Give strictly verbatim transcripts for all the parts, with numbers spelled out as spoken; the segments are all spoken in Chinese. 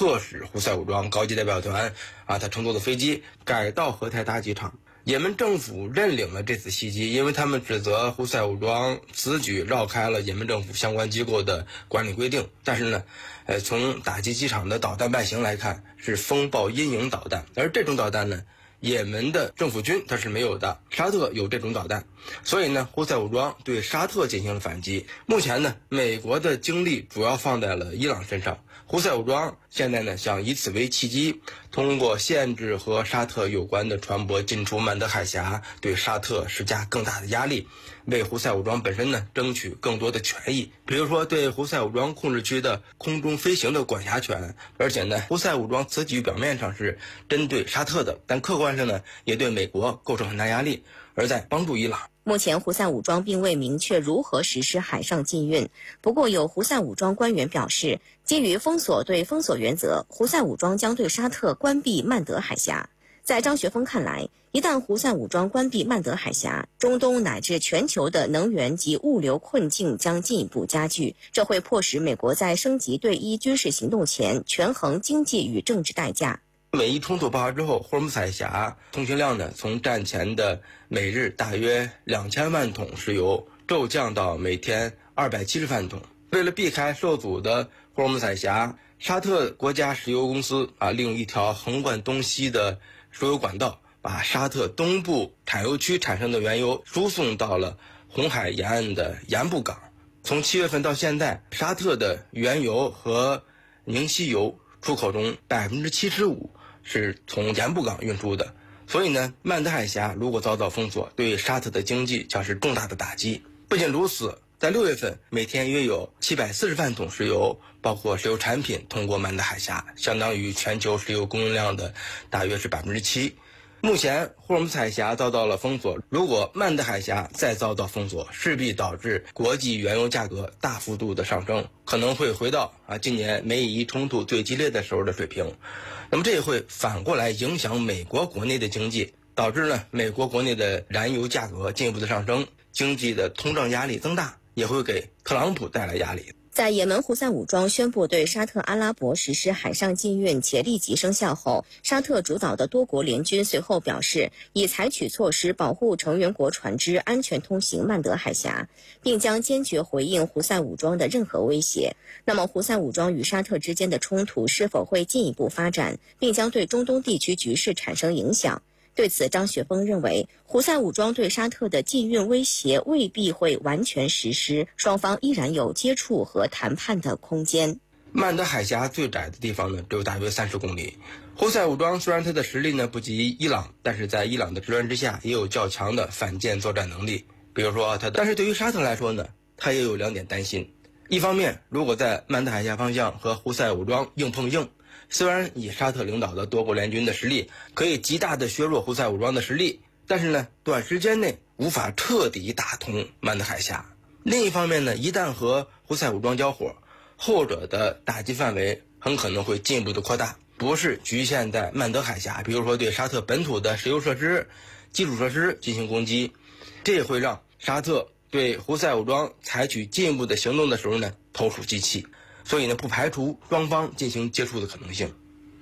迫使胡塞武装高级代表团啊，他乘坐的飞机改到荷台达机场。也门政府认领了这次袭击，因为他们指责胡塞武装此举绕开了也门政府相关机构的管理规定。但是呢，呃，从打击机场的导弹外形来看，是风暴阴影导弹，而这种导弹呢，也门的政府军它是没有的，沙特有这种导弹，所以呢，胡塞武装对沙特进行了反击。目前呢，美国的精力主要放在了伊朗身上，胡塞武装现在呢想以此为契机，通过限制和沙特有关的船舶进出曼德海峡，对沙特施加更大的压力，为胡塞武装本身呢争取更多的权益，比如说对胡塞武装控制区的空中飞行的管辖权。而且呢，胡塞武装此举表面上是针对沙特的，但客观上呢也对美国构成很大压力，而在帮助伊朗。 目前胡塞武装并未明确如何实施海上禁运，不过有胡塞武装官员表示，基于封锁对封锁原则，胡塞武装将对沙特关闭曼德海峡。在张学峰看来，一旦胡塞武装关闭曼德海峡，中东乃至全球的能源及物流困境将进一步加剧，这会迫使美国在升级对伊军事行动前权衡经济与政治代价。 美伊冲突爆发之后，霍尔木兹海峡通行量呢，从战前的每日大约两千万桶石油骤降到每天二百七十万桶。为了避开受阻的霍尔木兹海峡，沙特国家石油公司啊，利用一条横贯东西的输油管道，把沙特东部产油区产生的原油输送到了红海沿岸的盐布港。从七月份到现在，沙特的原油和凝稀油出口中百分之七十五是从盐布港运输的，所以呢，曼德海峡如果遭到封锁，对沙特的经济将是重大的打击。不仅如此，在六月份，每天约有七百四十万桶石油，包括石油产品通过曼德海峡，相当于全球石油供应量的大约是百分之七。目前霍尔木兹海峡遭到了封锁，如果曼德海峡再遭到封锁，势必导致国际原油价格大幅度的上升，可能会回到啊今年美以冲突最激烈的时候的水平。那么这也会反过来影响美国国内的经济，导致呢美国国内的燃油价格进一步的上升，经济的通胀压力增大，也会给特朗普带来压力。 在也门胡塞武装宣布对沙特阿拉伯实施海上禁运且立即生效后，沙特主导的多国联军随后表示，已采取措施保护成员国船只安全通行曼德海峡，并将坚决回应胡塞武装的任何威胁。那么胡塞武装与沙特之间的冲突是否会进一步发展，并将对中东地区局势产生影响？对此，张雪峰认为，胡塞武装对沙特的禁运威胁未必会完全实施，双方依然有接触和谈判的空间。 曼德海峡最窄的地方呢，只有大约三十公里。胡塞武装虽然它的实力呢不及伊朗，但是在伊朗的支援之下，也有较强的反舰作战能力。比如说它的，但是对于沙特来说呢，它也有两点担心。一方面，如果在曼德海峡方向和胡塞武装硬碰硬，虽然以沙特领导的多国联军的实力可以极大的削弱胡塞武装的实力，但是呢，短时间内无法彻底打通曼德海峡。另一方面呢，一旦和胡塞武装交火，后者的打击范围很可能会进一步的扩大，不是局限在曼德海峡，比如说对沙特本土的石油设施、基础设施进行攻击，这也会让沙特对胡塞武装采取进一步的行动的时候呢，投鼠忌器。所以呢，不排除双方进行接触的可能性。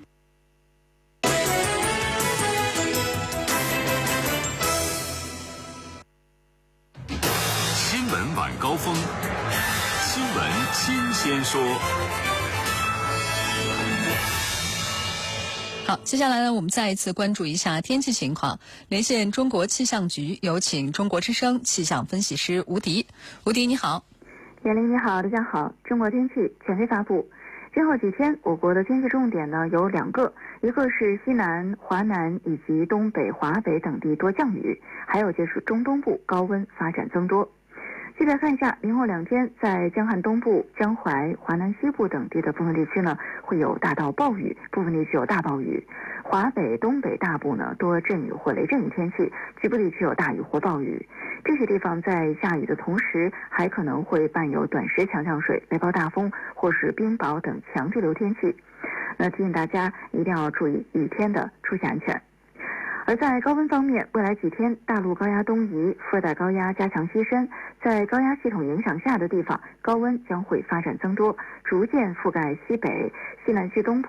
新闻晚高峰，新闻新鲜说。 好，接下来呢，我们再一次关注一下天气情况。连线中国气象局，有请中国之声气象分析师吴迪。吴迪，你好。 严玲你好，大家好。中国天气权威发布，今后几天我国的天气重点呢有两个，一个是西南、华南以及东北、华北等地多降雨，还有就是中东部高温发展增多。接着看一下，明后两天在江汉东部、江淮、华南西部等地的部分地区呢，会有大到暴雨，部分地区有大暴雨。华北、东北大部呢多阵雨或雷阵雨天气，局部地区有大雨或暴雨。这些地方在下雨的同时，还可能会伴有短时强降水、雷暴大风或是冰雹等强对流天气。那提醒大家一定要注意雨天的出行安全。而在高温方面，未来几天大陆高压东移，副热带高压加强西伸，在高压系统影响下的地方，高温将会发展增多，逐渐覆盖西北、西南、西东部。